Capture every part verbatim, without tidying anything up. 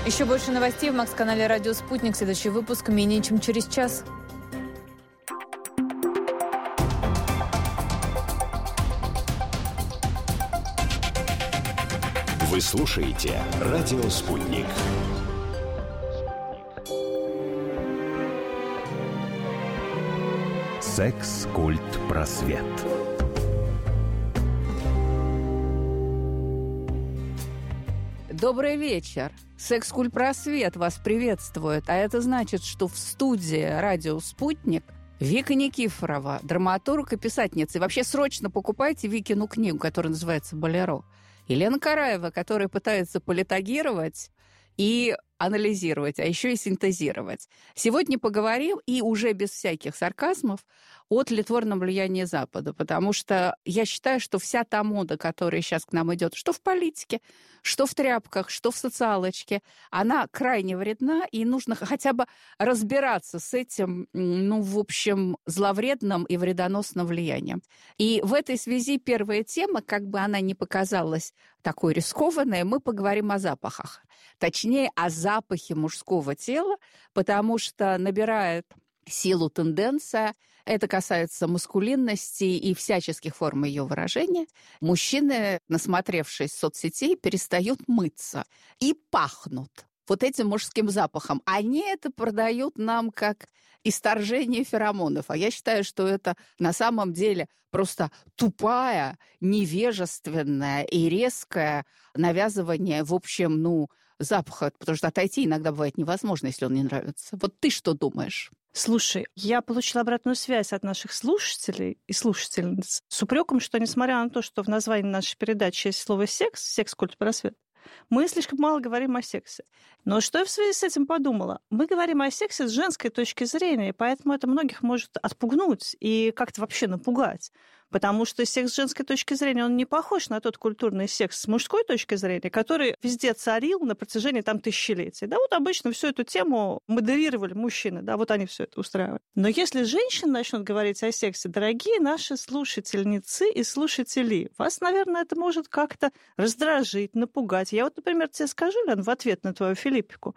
Еще больше новостей в Макс-канале «Радио Спутник». Следующий выпуск менее чем через час. Вы слушаете «Радио Спутник». Секс-культ просвет. Добрый вечер. Секс-культ просвет вас приветствует. А это значит, что в студии «Радио Спутник» Вика Никифорова, драматург и писательница. И вообще срочно покупайте Викину книгу, которая называется «Болеро». Елена Караева, которая пытается политагировать и анализировать, а еще и синтезировать. Сегодня поговорим, и уже без всяких сарказмов, о тлетворном влиянии Запада, потому что я считаю, что вся та мода, которая сейчас к нам идет, что в политике, что в тряпках, что в социалочке, она крайне вредна, и нужно хотя бы разбираться с этим, ну, в общем, зловредным и вредоносным влиянием. И в этой связи первая тема, как бы она ни показалась такой рискованной, мы поговорим о запахах. Точнее, о запахе мужского тела, потому что набирает силу тенденция. Это касается маскулинности и всяческих форм ее выражения. Мужчины, насмотревшись соцсетей, перестают мыться и пахнут вот этим мужским запахом. Они это продают нам как исторжение феромонов. А я считаю, что это на самом деле просто тупая, невежественное и резкое навязывание, в общем, ну, запаха. Потому что отойти иногда бывает невозможно, если он не нравится. Вот ты что думаешь? Слушай, я получила обратную связь от наших слушателей и слушательниц с упреком, что, несмотря на то, что в названии нашей передачи есть слово «секс», «секс-культ просвет», мы слишком мало говорим о сексе. Но что я в связи с этим подумала? Мы говорим о сексе с женской точки зрения, и поэтому это многих может отпугнуть и как-то вообще напугать. Потому что секс с женской точки зрения, он не похож на тот культурный секс с мужской точки зрения, который везде царил на протяжении там тысячелетий. Да, вот обычно всю эту тему модерировали мужчины, да, вот они все это устраивают. Но если женщины начнут говорить о сексе, дорогие наши слушательницы и слушатели, вас, наверное, это может как-то раздражить, напугать. Я вот, например, тебе скажу, Лен, в ответ на твою Филиппику,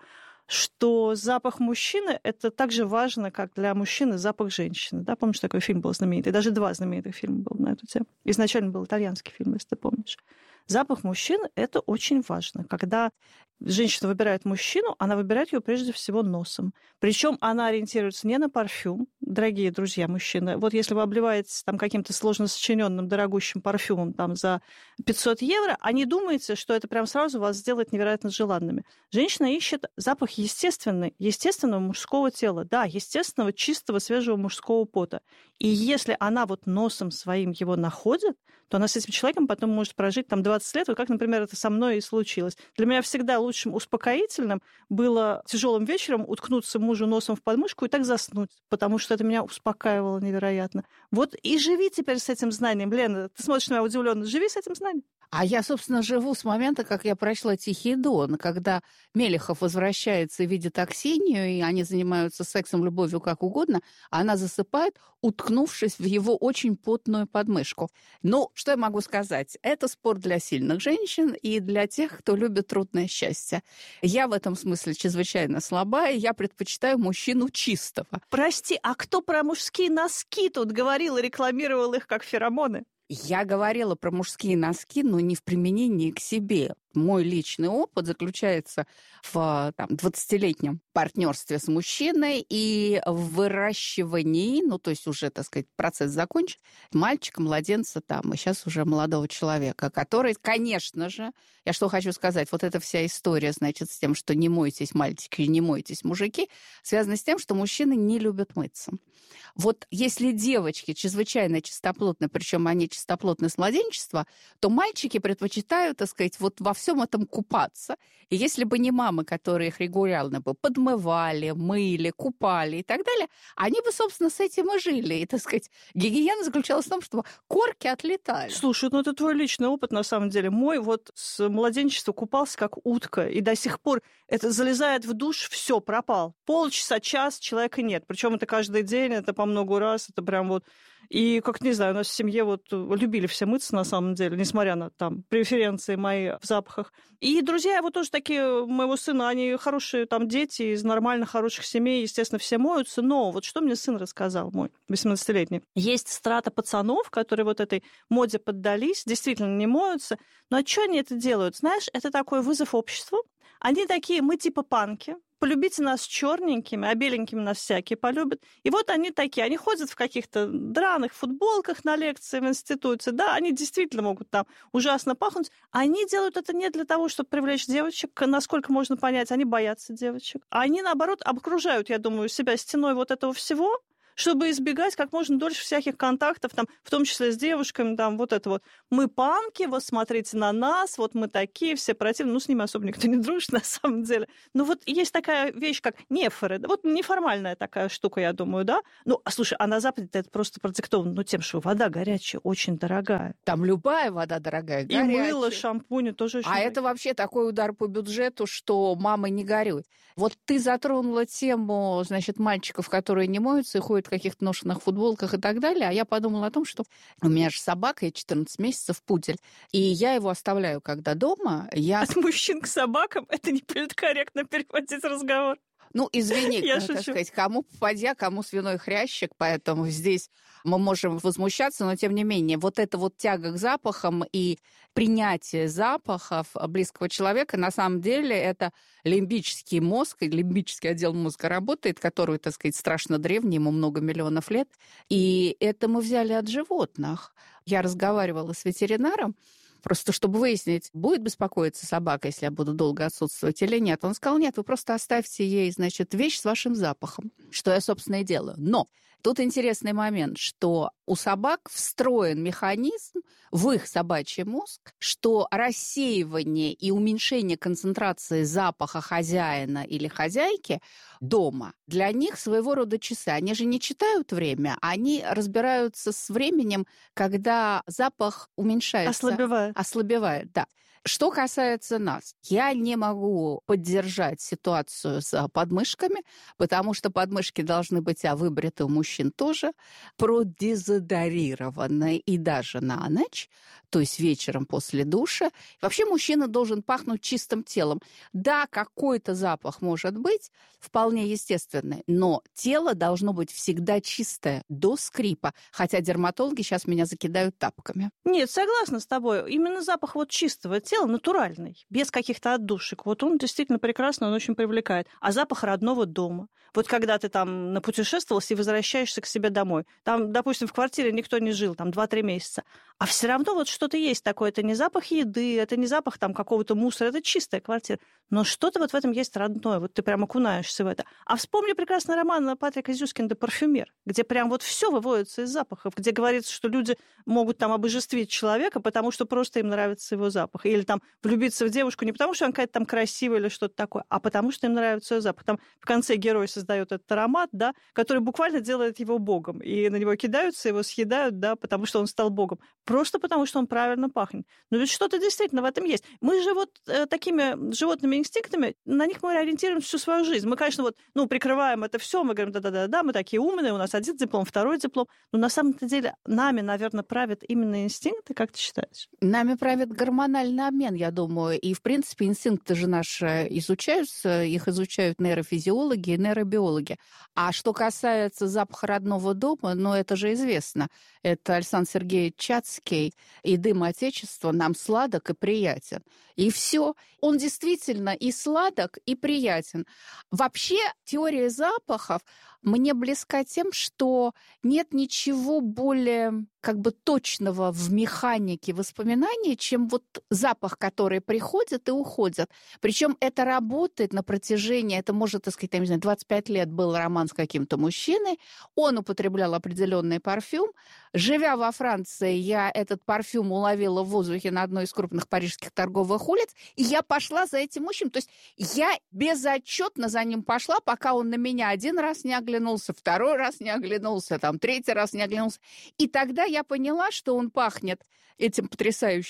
что запах мужчины – это так же важно, как для мужчины запах женщины. Да, помнишь, такой фильм был знаменитый? Даже два знаменитых фильма было на эту тему. Изначально был итальянский фильм, если ты помнишь. Запах мужчины – это очень важно. Когда женщина выбирает мужчину, она выбирает его прежде всего носом. Причем она ориентируется не на парфюм, дорогие друзья, мужчины. Вот если вы обливаетесь там каким-то сложно сочиненным дорогущим парфюмом там, за пятьсот евро, а не думаете, что это прям сразу вас сделает невероятно желанными. Женщина ищет запах естественный, естественного мужского тела. Да, естественного, чистого, свежего мужского пота. И если она вот носом своим его находит, то она с этим человеком потом может прожить там двадцать лет, вот как, например, это со мной и случилось. Для меня всегда лучшим успокоительным было тяжелым вечером уткнуться мужу носом в подмышку и так заснуть, потому что это меня успокаивало невероятно. Вот и живи теперь с этим знанием. Лена, ты смотришь на меня удивленно. Живи с этим знанием. А я, собственно, живу с момента, как я прочла «Тихий дон», когда Мелехов возвращается и видит Аксинью, и они занимаются сексом, любовью, как угодно, а она засыпает, уткнувшись в его очень потную подмышку. Ну, что я могу сказать? Это спорт для сильных женщин и для тех, кто любит трудное счастье. Я в этом смысле чрезвычайно слабая, я предпочитаю мужчину чистого. Прости, а кто про мужские носки тут говорил и рекламировал их как феромоны? Я говорила про мужские носки, но не в применении к себе. Мой личный опыт заключается в там, двадцатилетнем партнерстве с мужчиной и в выращивании, ну, то есть уже, так сказать, процесс закончен, мальчика, младенца там, и сейчас уже молодого человека, который, конечно же, я что хочу сказать, вот эта вся история, значит, с тем, что не мойтесь, мальчики, не мойтесь, мужики, связана с тем, что мужчины не любят мыться. Вот если девочки чрезвычайно чистоплотны, причем они чистоплотны с младенчества, то мальчики предпочитают, так сказать, вот во всем этом купаться. И если бы не мамы, которые их регулярно бы подмывали, мыли, купали и так далее, они бы, собственно, с этим и жили. И, так сказать, гигиена заключалась в том, что корки отлетали. Слушай, ну это твой личный опыт, на самом деле. Мой вот с младенчества купался как утка, и до сих пор это залезает в душ, все, пропал. Полчаса, час, человека нет. Причем это каждый день, это по много раз, это прям вот И, как не знаю, у нас в семье вот любили все мыться на самом деле, несмотря на там преференции мои в запахах. И друзья его тоже такие, моего сына, они хорошие там дети из нормальных, хороших семей, естественно, все моются. Но вот что мне сын рассказал, мой восемнадцатилетний. Есть страта пацанов, которые вот этой моде поддались, действительно не моются. Но а что они это делают? Знаешь, это такой вызов обществу. Они такие, мы типа панки, полюбите нас черненькими, а беленькими нас всякие полюбят. И вот они такие, они ходят в каких-то драных футболках на лекции в институте, да, они действительно могут там ужасно пахнуть. Они делают это не для того, чтобы привлечь девочек, насколько можно понять, они боятся девочек. Они, наоборот, обкружают, я думаю, себя стеной вот этого всего, чтобы избегать как можно дольше всяких контактов, там, в том числе с девушками, там, вот это вот. Мы панки, вот смотрите на нас, вот мы такие, все противные. Ну, с ними особо никто не дружит, на самом деле. Ну, вот есть такая вещь, как нефоры. Вот неформальная такая штука, я думаю, да? Ну, а слушай, а на Западе это просто продиктовано, ну, тем, что вода горячая, очень дорогая. Там любая вода дорогая, горячая. И мыло, шампуни тоже очень А дорогие. Это вообще такой удар по бюджету, что мама не горюй. Вот ты затронула тему, значит, мальчиков, которые не моются и ходят в каких-то ношенных футболках и так далее, а я подумала о том, что у меня же собака, ей четырнадцать месяцев, пудель, и я его оставляю, когда дома. Я... От мужчин к собакам это не политкорректно переводить разговор. Ну, извини, я так шучу. сказать, кому попадя, кому свиной хрящик, поэтому здесь мы можем возмущаться, но тем не менее, вот эта вот тяга к запахам и принятие запахов близкого человека, на самом деле, это лимбический мозг, и лимбический отдел мозга работает, который, так сказать, страшно древний, ему много миллионов лет, и это мы взяли от животных. Я разговаривала с ветеринаром, просто чтобы выяснить, будет беспокоиться собака, если я буду долго отсутствовать или нет. Он сказал, нет, вы просто оставьте ей, значит, вещь с вашим запахом, что я, собственно, и делаю. Но тут интересный момент, что у собак встроен механизм в их собачий мозг, что рассеивание и уменьшение концентрации запаха хозяина или хозяйки дома для них своего рода часы. Они же не читают время, они разбираются с временем, когда запах уменьшается. Ослабевает. Ослабевает, да. Что касается нас, я не могу поддержать ситуацию с подмышками, потому что подмышки должны быть, а выбриты у мужчин тоже, продезодорированные и даже на ночь, то есть вечером после душа. Вообще мужчина должен пахнуть чистым телом. Да, какой-то запах может быть, вполне естественный, но тело должно быть всегда чистое, до скрипа, хотя дерматологи сейчас меня закидают тапками. Нет, согласна с тобой. Именно запах вот чистого тела, натуральный, без каких-то отдушек. Вот он действительно прекрасный, он очень привлекает. А запах родного дома. Вот когда ты там напутешествовался и возвращаешься к себе домой. Там, допустим, в квартире никто не жил, там два-три месяца. А все равно вот что-то есть такое. Это не запах еды, это не запах там какого-то мусора, это чистая квартира. Но что-то вот в этом есть родное. Вот ты прям окунаешься в это. А вспомни прекрасный роман Патрика Зюскинда «Парфюмер», где прям вот все выводится из запахов, где говорится, что люди могут там обожествить человека, потому что просто им нравится его запах. Или там влюбиться в девушку не потому, что она какая-то там красивая или что-то такое, а потому что им нравится ее запах. Там в конце герой создает этот аромат, да, который буквально делает его богом. И на него кидаются, его съедают, да, потому что он стал богом. Просто потому, что он правильно пахнет. Но ведь что-то действительно в этом есть. Мы же вот э, такими животными инстинктами, на них мы ориентируемся всю свою жизнь. Мы, конечно, вот, ну, прикрываем это все, мы говорим, да-да-да, мы такие умные, у нас один диплом, второй диплом. Но на самом-то деле нами, наверное, правят именно инстинкты, как ты считаешь? Нами правит гормональный обмен, я думаю. И, в принципе, инстинкты же наши изучаются, их изучают нейрофизиологи и нейробиологи. А что касается запаха родного дома, ну, это же известно. Это Александр Сергеевич Чацкий, и дым Отечества нам сладок и приятен. И все. Он действительно и сладок, и приятен. Вообще, теория запахов мне близка тем, что нет ничего более как бы точного в механике воспоминания, чем вот запах, который приходит и уходит. Причем это работает на протяжении, это может, так сказать, там, не знаю, двадцать пять лет был роман с каким-то мужчиной, он употреблял определенный парфюм. Живя во Франции, я этот парфюм уловила в воздухе на одной из крупных парижских торговых улиц, и я пошла за этим мужчиной. То есть я безотчетно за ним пошла, пока он на меня один раз не оглянулся, второй раз не оглянулся, там, третий раз не оглянулся. И тогда я поняла, что он пахнет этим потрясающим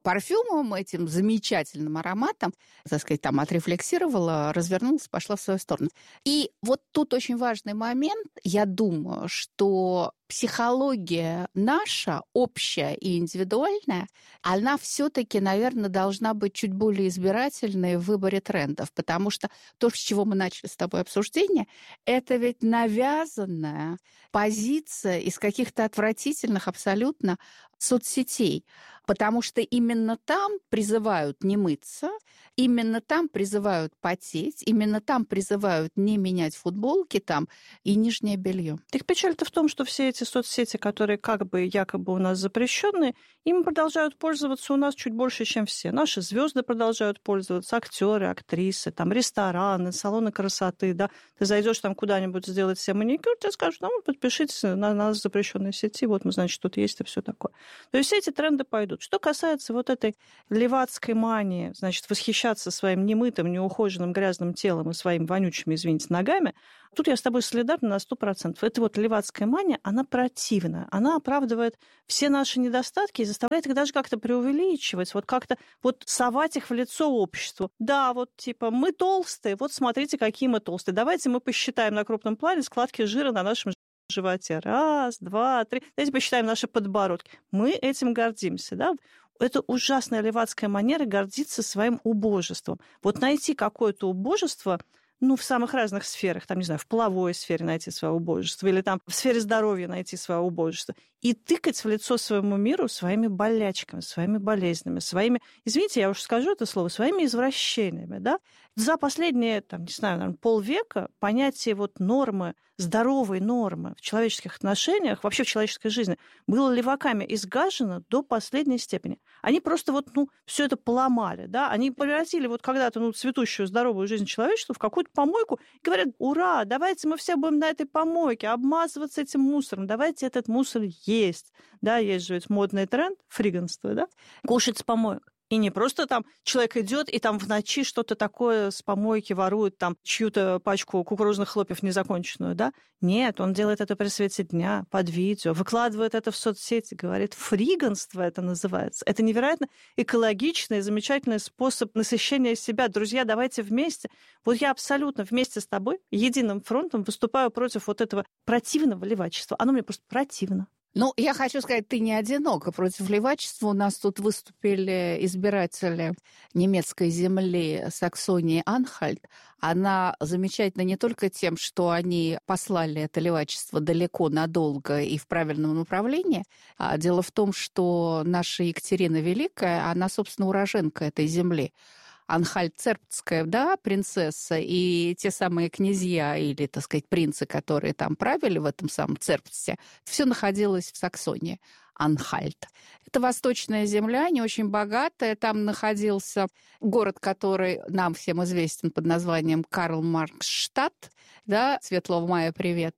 парфюмом, этим замечательным ароматом, так сказать, там отрефлексировала, развернулась, пошла в свою сторону. И вот тут очень важный момент. Я думаю, что психология наша, общая и индивидуальная, она все-таки, наверное, должна быть чуть более избирательной в выборе трендов, потому что то, с чего мы начали с тобой обсуждение, это ведь навязанная позиция из каких-то отвратительных абсолютно соцсетей, потому что именно там призывают не мыться, именно там призывают потеть, именно там призывают не менять футболки там и нижнее белье. Так печаль-то в том, что все эти соцсети, которые как бы якобы у нас запрещенные, ими продолжают пользоваться у нас чуть больше, чем все. Наши звезды продолжают пользоваться, актеры, актрисы, там рестораны, салоны красоты, да. Ты зайдешь там куда-нибудь сделать себе маникюр, тебе скажут, ну, подпишитесь на нас в запрещенной сети, вот мы, значит, тут есть и все такое. То есть все эти тренды пойдут. Что касается вот этой левацкой мании, значит, восхищаться своим немытым, неухоженным, грязным телом и своими вонючими, извините, ногами, тут я с тобой солидарна на сто процентов. Эта вот левацкая мания, она противная. Она оправдывает все наши недостатки и заставляет их даже как-то преувеличивать, вот как-то вот совать их в лицо обществу. Да, вот типа мы толстые, вот смотрите, какие мы толстые. Давайте мы посчитаем на крупном плане складки жира на нашем животе. Раз, два, три. Давайте посчитаем наши подбородки. Мы этим гордимся, да? Это ужасная левацкая манера гордиться своим убожеством. Вот найти какое-то убожество, ну, в самых разных сферах, там, не знаю, в половой сфере найти свое убожество, или там в сфере здоровья найти свое убожество, и тыкать в лицо своему миру своими болячками, своими болезнями, своими, извините, я уж скажу это слово, своими извращениями, да? За последние, там, не знаю, наверное, полвека понятие вот нормы, здоровой нормы в человеческих отношениях, вообще в человеческой жизни, было леваками изгажено до последней степени. Они просто вот, ну, все это поломали, да? Они превратили вот когда-то, ну, цветущую, здоровую жизнь человечества в какую-то помойку и говорят, ура, давайте мы все будем на этой помойке обмазываться этим мусором, давайте этот мусор есть. Да, есть же ведь модный тренд, фриганство, да? Кушать с помоек. И не просто там человек идет и там в ночи что-то такое с помойки ворует, там чью-то пачку кукурузных хлопьев незаконченную, да? Нет, он делает это при свете дня, под видео, выкладывает это в соцсети, говорит, фриганство это называется. Это невероятно экологичный, замечательный способ насыщения себя. Друзья, давайте вместе. Вот я абсолютно вместе с тобой единым фронтом выступаю против вот этого противного левачества. Оно мне просто противно. Ну, я хочу сказать, ты не одинока. Против левачества у нас тут выступили избиратели немецкой земли Саксонии-Анхальт. Она замечательна не только тем, что они послали это левачество далеко, надолго и в правильном направлении. А дело в том, что наша Екатерина Великая, она, собственно, уроженка этой земли. Анхальт-Цербтская, да, принцесса, и те самые князья или, так сказать, принцы, которые там правили в этом самом Цербте, все находилось в Саксонии. Анхальт. Это восточная земля, не очень богатая. Там находился город, который нам всем известен под названием Карл-Марксштадт, да, Светлого Мая, привет.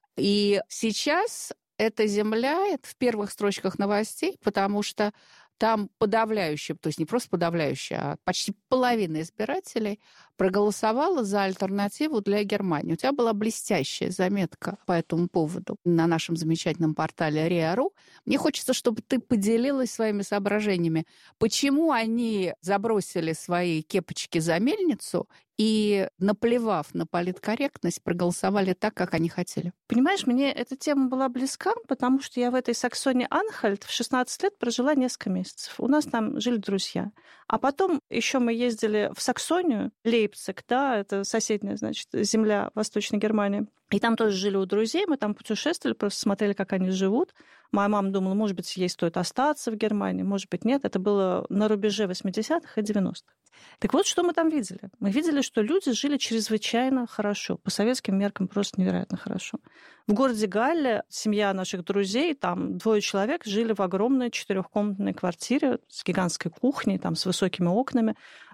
И сейчас эта земля в первых строчках новостей, потому что там подавляющее, то есть не просто подавляющее, а почти половина избирателей проголосовала за альтернативу для Германии. У тебя была блестящая заметка по этому поводу на нашем замечательном портале риа точка ру. Мне хочется, чтобы ты поделилась своими соображениями, почему они забросили свои кепочки за мельницу и, наплевав на политкорректность, проголосовали так, как они хотели. Понимаешь, мне эта тема была близка, потому что я в этой Саксонии-Анхальт в шестнадцать лет прожила несколько месяцев. У нас там жили друзья. А потом еще мы ездили в Саксонию, Лейпциг, да, это соседняя, значит, земля Восточной Германии. И там тоже жили у друзей, мы там путешествовали, просто смотрели, как они живут. Моя мама думала, может быть, ей стоит остаться в Германии, может быть, нет. Это было на рубеже восьмидесятых и девяностых. Так вот, что мы там видели? Мы видели, что люди жили чрезвычайно хорошо. По советским меркам просто невероятно хорошо. В городе Галле семья наших друзей, там двое человек жили в огромной четырехкомнатной квартире с гигантской кухней, там, с высокими окнами.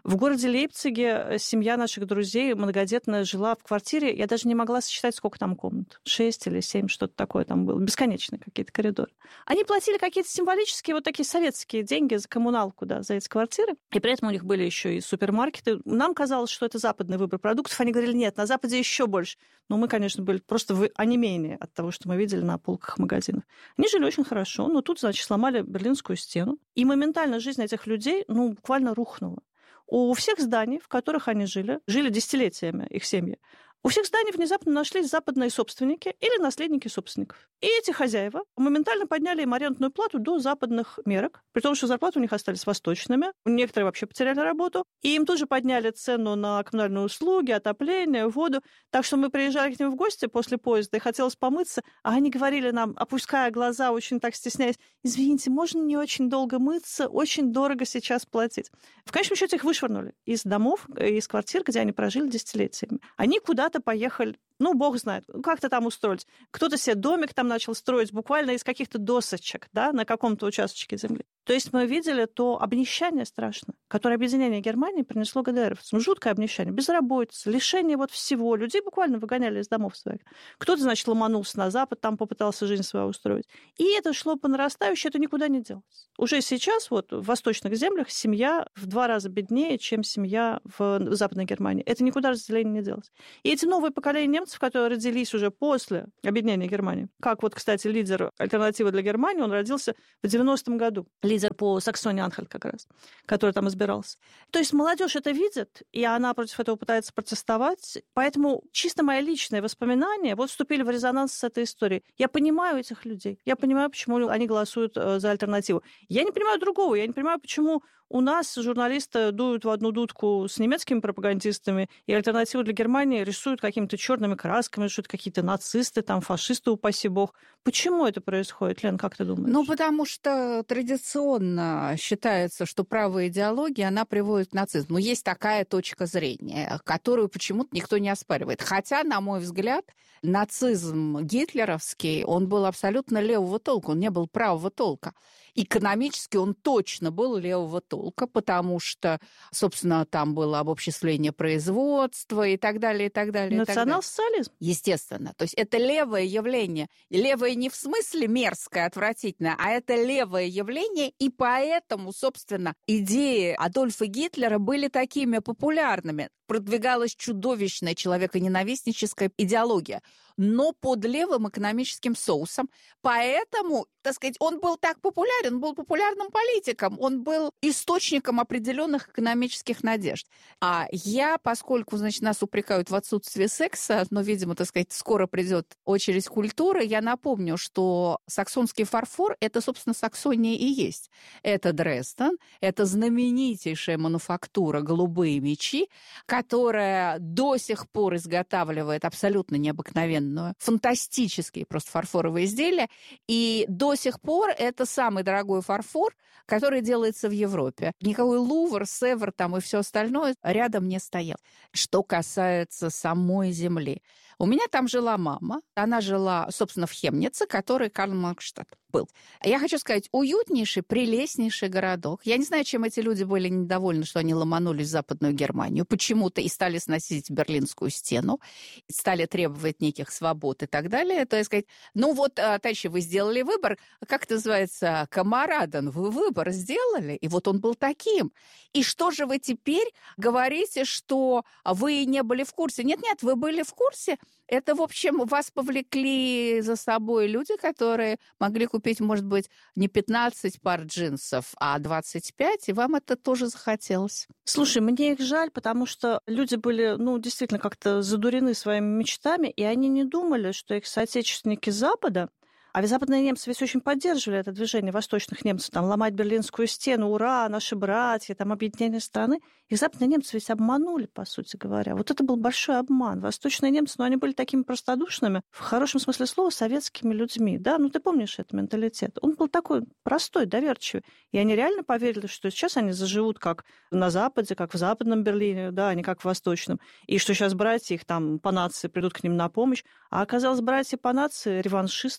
В городе Лейпциге семья наших друзей многодетная жила в квартире. Я даже не могла сосчитать, сколько там комнат. Шесть или семь, что-то такое там было. Бесконечные какие-то коридоры. Они платили какие-то символические вот такие советские деньги за коммуналку, да, за эти квартиры. И при этом у них были еще и супермаркеты. Нам казалось, что это западный выбор продуктов. Они говорили, нет, на Западе еще больше. Но мы, конечно, были просто в онемении от того, что мы видели на полках магазинов. Они жили очень хорошо, но тут, значит, сломали Берлинскую стену. И моментально жизнь этих людей, ну, буквально рухнула. У всех зданий, в которых они жили, жили десятилетиями их семьи, у всех зданий внезапно нашлись западные собственники или наследники собственников. И эти хозяева моментально подняли им арендную плату до западных мерок, при том, что зарплаты у них остались восточными. Некоторые вообще потеряли работу. И им тут же подняли цену на коммунальные услуги, отопление, воду. Так что мы приезжали к ним в гости после поезда, и хотелось помыться, а они говорили нам, опуская глаза, очень так стесняясь, извините, можно не очень долго мыться, очень дорого сейчас платить. В конечном счете их вышвырнули из домов, из квартир, где они прожили десятилетиями. Они куда-то поехали, ну, бог знает, как-то там устроить. Кто-то себе домик там начал строить буквально из каких-то досочек, да, на каком-то участочке земли. То есть мы видели то обнищание страшное, которое объединение Германии принесло ГДРовцам. Жуткое обнищание, безработица, лишение вот всего. Людей буквально выгоняли из домов своих. Кто-то, значит, ломанулся на Запад, там попытался жизнь свою устроить. И это шло по нарастающей, это никуда не делось. Уже сейчас вот в восточных землях семья в два раза беднее, чем семья в Западной Германии. Это никуда разделение не делось. И эти новые поколения немцев, которые родились уже после объединения Германии, как вот, кстати, лидер альтернативы для Германии, он родился в девяностом году. Лидер по Саксонии-Анхальт как раз, который там избирался. То есть молодежь это видит, и она против этого пытается протестовать. Поэтому чисто мои личные воспоминания вот вступили в резонанс с этой историей. Я понимаю этих людей. Я понимаю, почему они голосуют за альтернативу. Я не понимаю другого. Я не понимаю, почему у нас журналисты дуют в одну дудку с немецкими пропагандистами, и альтернативу для Германии рисуют какими-то черными красками, что это какие-то нацисты, там, фашисты, упаси бог. Почему это происходит, Лен, как ты думаешь? Ну, потому что традиционно считается, что правая идеология, она приводит к нацизму. Но есть такая точка зрения, которую почему-то никто не оспаривает. Хотя, на мой взгляд, нацизм гитлеровский, он был абсолютно левого толка, он не был правого толка. Экономически он точно был левого толка, потому что, собственно, там было обобществление производства и так далее, и так далее. Национал-социализм. Естественно. То есть это левое явление. Левое не в смысле мерзкое, отвратительное, а это левое явление, и поэтому, собственно, идеи Адольфа Гитлера были такими популярными. Продвигалась чудовищная человеконенавистническая идеология, но под левым экономическим соусом. Поэтому, так сказать, он был так популярен, он был популярным политиком, он был источником определенных экономических надежд. А я, поскольку, значит, нас упрекают в отсутствии секса, но, видимо, так сказать, скоро придет очередь культуры, я напомню, что саксонский фарфор – это, собственно, Саксония и есть. Это Дрезден, это знаменитейшая мануфактура «Голубые мечи», которая до сих пор изготавливает абсолютно необыкновенную, фантастические просто фарфоровые изделия. И до сих пор это самый дорогой фарфор, который делается в Европе. Никакой Лувр, Севр там и все остальное рядом не стоял. Что касается самой земли. У меня там жила мама. Она жила, собственно, в Хемнице, который Карл-Маркстадт был. Я хочу сказать, уютнейший, прелестнейший городок. Я не знаю, чем эти люди были недовольны, что они ломанулись в Западную Германию почему-то и стали сносить Берлинскую стену, стали требовать неких свобод и так далее. То есть сказать, ну вот, товарищи, вы сделали выбор, как это называется, камараден, вы выбор сделали, и вот он был таким. И что же вы теперь говорите, что вы не были в курсе? Нет-нет, вы были в курсе. Это, в общем, вас повлекли за собой люди, которые могли купить, может быть, не пятнадцать пар джинсов, а двадцать пять, и вам это тоже захотелось. Слушай, мне их жаль, потому что люди были, ну, действительно как-то задурены своими мечтами, и они не думали, что их соотечественники Запада, а ведь западные немцы ведь очень поддерживали это движение восточных немцев, там, ломать Берлинскую стену, ура, наши братья, там, объединение страны. Их западные немцы ведь обманули, по сути говоря. Вот это был большой обман. Восточные немцы, ну, они были такими простодушными, в хорошем смысле слова, советскими людьми, да? Ну, ты помнишь этот менталитет? Он был такой простой, доверчивый. И они реально поверили, что сейчас они заживут как на Западе, как в Западном Берлине, да, а не как в Восточном. И что сейчас братья их там по нации придут к ним на помощь. А оказалось, братья по нации реваншисты ужасные.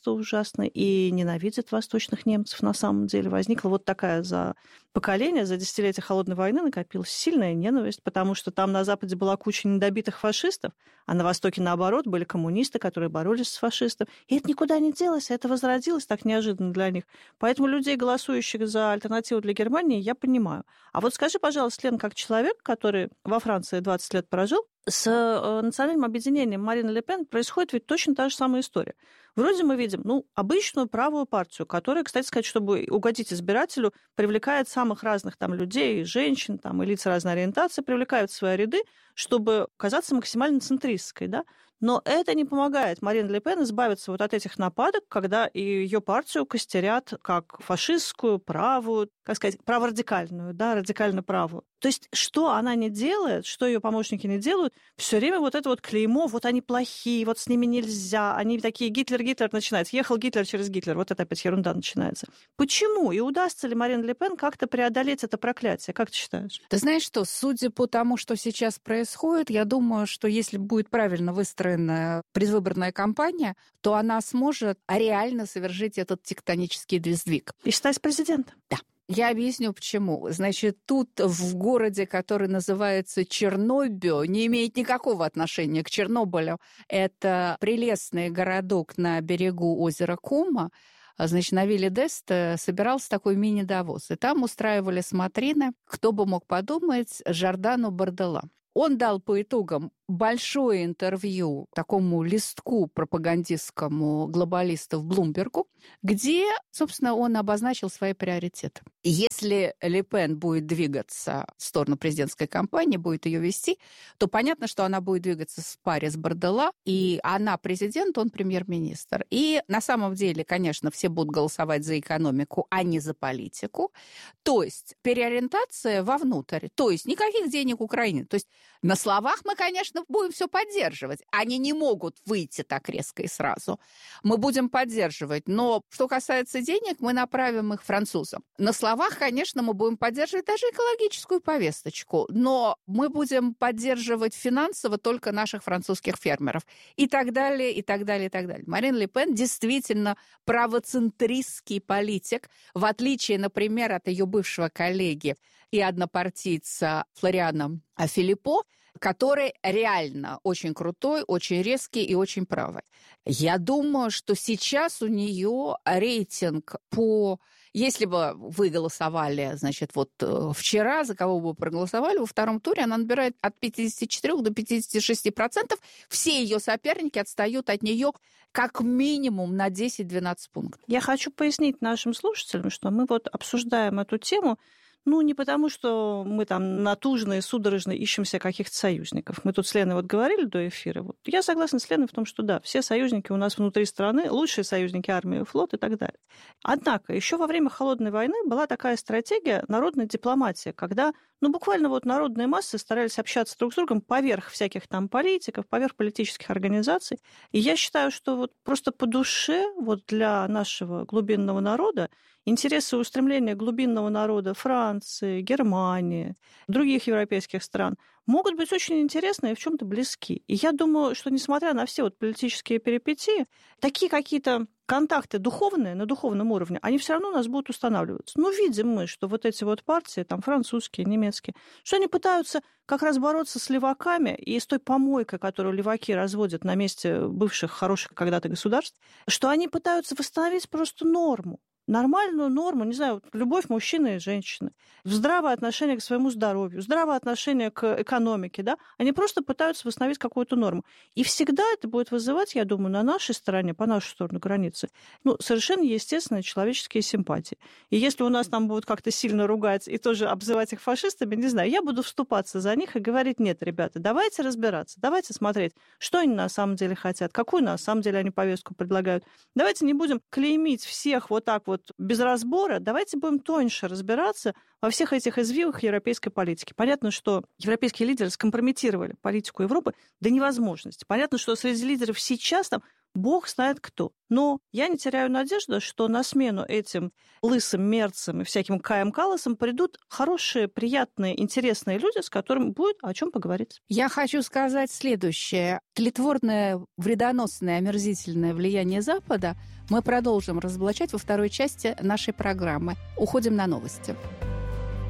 ужасно и ненавидят восточных немцев на самом деле. Возникла вот такая за поколение, за десятилетие холодной войны накопилась сильная ненависть, потому что там на Западе была куча недобитых фашистов, а на Востоке, наоборот, были коммунисты, которые боролись с фашистом. И это никуда не делось, это возродилось так неожиданно для них. Поэтому людей, голосующих за альтернативу для Германии, я понимаю. А вот скажи, пожалуйста, Лен, как человек, который во Франции двадцать лет прожил, с национальным объединением Марины Ле Пен происходит ведь точно та же самая история. Вроде мы видим, ну, обычную правую партию, которая, кстати сказать, чтобы угодить избирателю, привлекает самых разных там людей, женщин, там, и лиц разной ориентации, привлекают в свои ряды, чтобы казаться максимально центристской, да. Но это не помогает Марине Ле Пен избавиться вот от этих нападок, когда и ее партию костерят как фашистскую, правую, как сказать, праворадикальную, да, радикально правую. То есть что она не делает, что ее помощники не делают, все время вот это вот клеймо, вот они плохие, вот с ними нельзя, они такие Гитлер, Гитлер начинается, ехал Гитлер через Гитлер, вот это опять ерунда начинается. Почему? И удастся ли Марине Ле Пен как-то преодолеть это проклятие? Как ты считаешь? Ты знаешь что, судя по тому, что сейчас происходит, я думаю, что если будет правильно выстроена предвыборная кампания, то она сможет реально совершить этот тектонический сдвиг. И стать президентом? Да. Я объясню, почему. Значит, тут в городе, который называется Чернобыль, не имеет никакого отношения к Чернобылю. Это прелестный городок на берегу озера Кома. Значит, на вилле Деста собирался такой мини-Давос. И там устраивали смотрины, кто бы мог подумать, Жордану Бардella. Он дал по итогам большое интервью такому листку пропагандистскому глобалистов Блумбергу, где, собственно, он обозначил свои приоритеты. Если Ле Пен будет двигаться в сторону президентской кампании, будет ее вести, то понятно, что она будет двигаться в паре с Барделла, и она президент, он премьер-министр. И на самом деле, конечно, все будут голосовать за экономику, а не за политику. То есть переориентация вовнутрь, то есть никаких денег Украине. То есть на словах мы, конечно, будем все поддерживать. Они не могут выйти так резко и сразу. Мы будем поддерживать. Но что касается денег, мы направим их французам. На словах, конечно, мы будем поддерживать даже экологическую повесточку. Но мы будем поддерживать финансово только наших французских фермеров. И так далее, и так далее, и так далее. Марин Ле Пен действительно правоцентристский политик, в отличие, например, от ее бывшего коллеги и однопартийца Флориана Филиппо, который реально очень крутой, очень резкий и очень правый. Я думаю, что сейчас у нее рейтинг по... Если бы вы голосовали, значит, вот вчера, за кого бы вы проголосовали, во втором туре она набирает от пятидесяти четырёх до пятидесяти шести процентов. Все ее соперники отстают от нее как минимум на десять-двенадцать пунктов. Я хочу пояснить нашим слушателям, что мы вот обсуждаем эту тему. Ну, не потому, что мы там натужно и судорожно ищем себе каких-то союзников. Мы тут с Леной вот говорили до эфира. Вот я согласна с Леной в том, что да, все союзники у нас внутри страны, лучшие союзники армии, флот и так далее. Однако еще во время Холодной войны была такая стратегия народной дипломатии, когда ну, буквально вот народные массы старались общаться друг с другом поверх всяких там политиков, поверх политических организаций. И я считаю, что вот просто по душе вот для нашего глубинного народа интересы и устремления глубинного народа Франции, Германии, других европейских стран могут быть очень интересны и в чем-то близки. И я думаю, что несмотря на все вот политические перипетии, такие какие-то контакты духовные, на духовном уровне, они все равно у нас будут устанавливаться. Ну, видим мы, что вот эти вот партии, там, французские, немецкие, что они пытаются как раз бороться с леваками и с той помойкой, которую леваки разводят на месте бывших хороших когда-то государств, что они пытаются восстановить просто норму. Нормальную норму, не знаю, любовь мужчины и женщины, здравое отношение к своему здоровью, здравое отношение к экономике, да, они просто пытаются восстановить какую-то норму. И всегда это будет вызывать, я думаю, на нашей стороне, по нашу сторону границы, ну, совершенно естественные человеческие симпатии. И если у нас там будут как-то сильно ругать и тоже обзывать их фашистами, не знаю, я буду вступаться за них и говорить, нет, ребята, давайте разбираться, давайте смотреть, что они на самом деле хотят, какую на самом деле они повестку предлагают. Давайте не будем клеймить всех вот так вот без разбора, давайте будем тоньше разбираться во всех этих извивах европейской политики. Понятно, что европейские лидеры скомпрометировали политику Европы до невозможности. Понятно, что среди лидеров сейчас там Бог знает кто. Но я не теряю надежды, что на смену этим лысым мерцам и всяким Каям Калласам придут хорошие, приятные, интересные люди, с которыми будет о чем поговорить. Я хочу сказать следующее. Тлетворное, вредоносное, омерзительное влияние Запада мы продолжим разоблачать во второй части нашей программы. Уходим на новости.